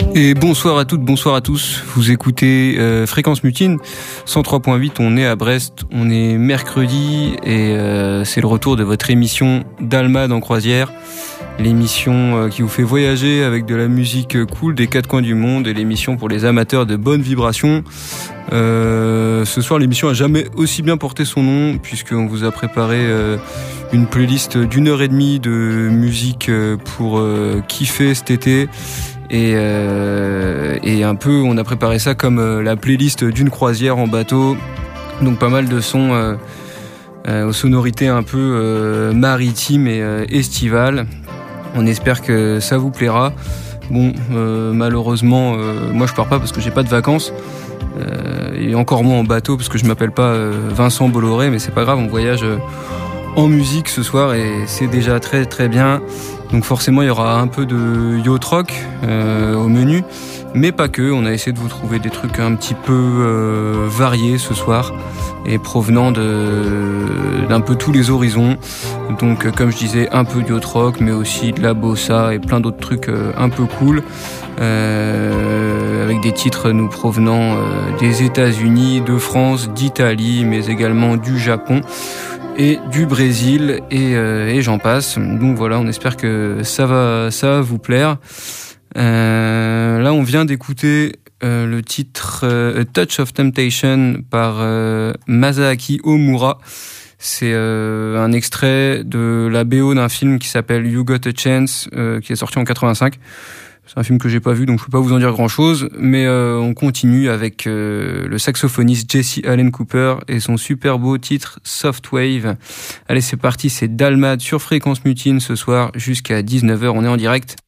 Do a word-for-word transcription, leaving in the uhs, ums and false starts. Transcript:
Et bonsoir à toutes, bonsoir à tous. Vous écoutez euh, Fréquence Mutine, cent trois point huit, on est à Brest, on est mercredi et euh, c'est le retour de votre émission d'Almad en croisière. L'émission euh, qui vous fait voyager avec de la musique cool des quatre coins du monde et l'émission pour les amateurs de bonnes vibrations. Euh, ce soir, l'émission a jamais aussi bien porté son nom puisqu'on vous a préparé euh, une playlist d'une heure et demie de musique euh, pour euh, kiffer cet été. Et, euh, et un peu, on a préparé ça comme euh, la playlist d'une croisière en bateau. Donc pas mal de sons euh, euh, aux sonorités un peu euh, maritimes et euh, estivales. On espère que ça vous plaira. Bon, euh, malheureusement, euh, moi je pars pas parce que j'ai pas de vacances. Euh, et encore moins en bateau parce que je m'appelle pas euh, Vincent Bolloré, mais c'est pas grave, on voyage euh, en musique ce soir et c'est déjà très très bien. Donc forcément il y aura un peu de yacht rock euh, au menu, mais pas que. On a essayé de vous trouver des trucs un petit peu euh, variés ce soir et provenant de d'un peu tous les horizons. Donc comme je disais, un peu de yacht rock, mais aussi de la bossa et plein d'autres trucs euh, un peu cool, euh, avec des titres nous provenant euh, des États-Unis, de France, d'Italie, mais également du Japon et du Brésil et, euh, et j'en passe. Donc voilà, on espère que ça va, ça va vous plaire. Euh, là, on vient d'écouter euh, le titre euh, A Touch of Temptation par euh, Masaaki Omura. C'est euh, un extrait de la B O d'un film qui s'appelle You Got a Chance, euh, qui est sorti en quatre-vingt-cinq. C'est un film que j'ai pas vu, donc je peux pas vous en dire grand chose, mais euh, on continue avec euh, le saxophoniste Jesse Allen Cooper et son super beau titre Soft Wave. Allez, c'est parti, c'est Dalmad sur Fréquence Mutine ce soir jusqu'à dix-neuf heures, on est en direct.